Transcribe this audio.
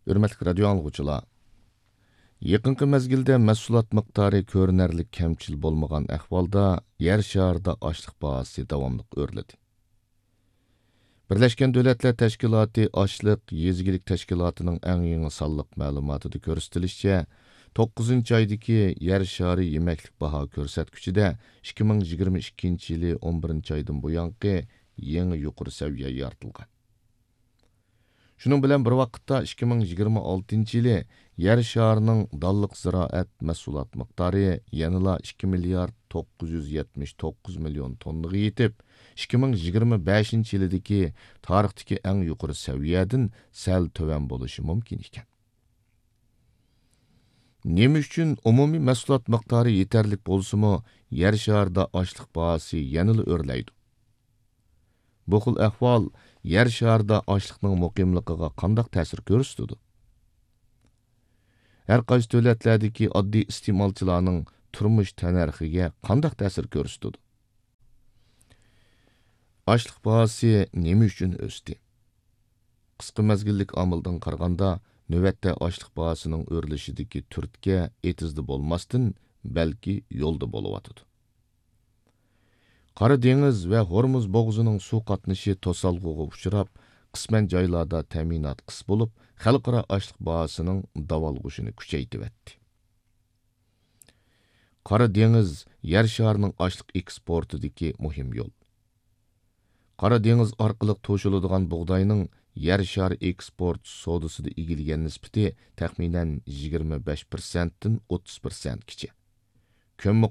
Hürmetli radio anlıqçılar, yaqinqi mezgilde mahsulot miqdori ko'rinarli kamchil bo'lmagan ahvolda yer sharida ochliq bahosi davomli o'rladi. Birleşken Devletler Teşkilatı Açlık Yezgilik Teşkilatı'nın en yeni sallık ma'lumotida ko'rsatilishicha, 9. aydaki yer shari yemeklik baho ko'rsatküchida 2022 yili 11. aydan buyanqi yangi yuqori saviyaga ortilgan. Şunun bilen bir vaqtda 2026 yili yer şarının dallık ziraat mahsulot miqdori yanıla 2 milyar 979 milyon tonnaga yetib, 2025 yilidagi tarixdagi eng yuqori saviyadan sal töven bo'lishi mumkin ekan. Nima uchun umumiy mahsulot miqdori yetarlik bo'lsa-mu, yer sharida ochliq bahosi yanıla o'rlaydi? Bu xil ahvol yer sharida ochliqning muqimligiga qanday ta'sir ko'rsatadi? Har qaysi davlatlardagi oddiy iste'molchilarning turmush tanarxiga qanday ta'sir ko'rsatadi? Ochliq bahosi nima uchun o'sdi? Qisqa mezgillik omildan qaraganda, navbatda ochliq bahosining o'rlashidagi turtki etizda bo'lmasdan, balki yo'lda bo'layotdi. Qara dengiz va Hormuz bo'g'zining suv qatnashi to'salg'uga uchrab, qisman joylarda ta'minot qis bo'lib, xalqaro ochliq bahosining davolg'ushini kuchaytirdi. Qara dengiz yer sharining ochliq eksportidagi muhim yo'l. Qara dengiz orqali to'shiladigan bug'doyning yer shari eksport sodasida egilgan nisbati taxminan 25% dan 30% gacha.